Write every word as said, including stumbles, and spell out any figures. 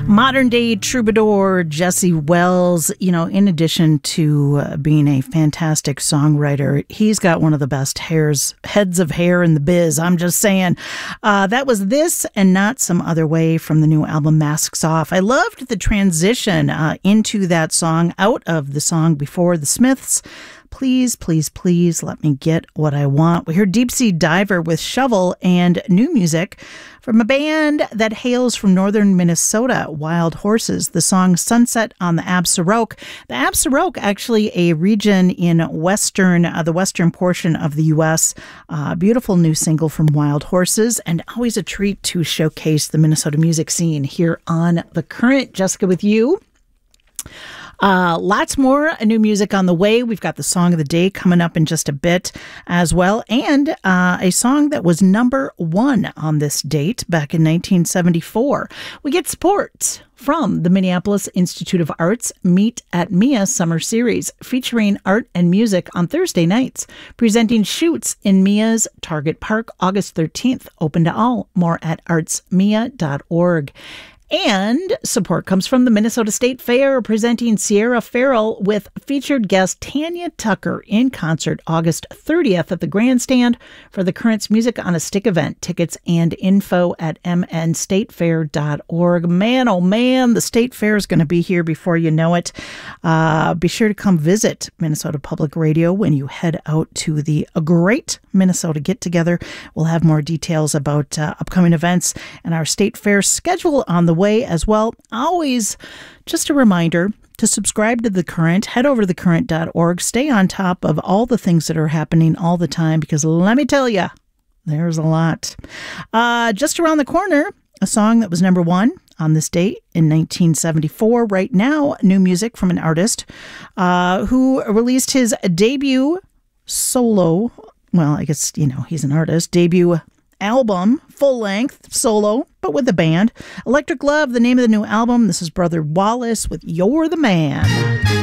Modern day troubadour Jesse Wells, you know, in addition to uh, being a fantastic songwriter, he's got one of the best hairs, heads of hair in the biz. I'm just saying. Uh, that was This and Not Some Other Way from the new album Masks Off. I loved the transition uh, into that song, out of the song before, The Smiths. Please, please, please let me get what I want. We heard Deep Sea Diver with Shovel, and new music from a band that hails from northern Minnesota, Wild Horses. The song Sunset on the Absaroka. The Absaroka, actually a region in western, uh, the western portion of the U S. Uh, beautiful new single from Wild Horses, and always a treat to showcase the Minnesota music scene here on The Current. Jessica with you. Uh, lots more new music on the way. We've got the song of the day coming up in just a bit as well. And uh, a song that was number one on this date back in nineteen seventy-four. We get support from the Minneapolis Institute of Arts Meet at Mia Summer Series, featuring art and music on Thursday nights, presenting shoots in Mia's Target Park August thirteenth. Open to all. More at arts mia dot org. And support comes from the Minnesota State Fair, presenting Sierra Farrell with featured guest Tanya Tucker in concert August thirtieth at the Grandstand for the Current's Music on a Stick event. Tickets and info at m n state fair dot org. Man, oh man, the State Fair is going to be here before you know it. Uh, be sure to come visit Minnesota Public Radio when you head out to the Great Minnesota Get Together. We'll have more details about uh, upcoming events and our State Fair schedule on the way as well. Always just a reminder to subscribe to The Current. Head over to the current dot org. Stay on top of all the things that are happening all the time, because let me tell you, there's a lot. Uh, just around the corner, a song that was number one on this date in nineteen seventy-four. Right now, new music from an artist uh, who released his debut solo, well, I guess, you know, he's an artist, debut album, full-length, solo, but with the band. Electric Love, the name of the new album. This is Brother Wallace with You're the Man.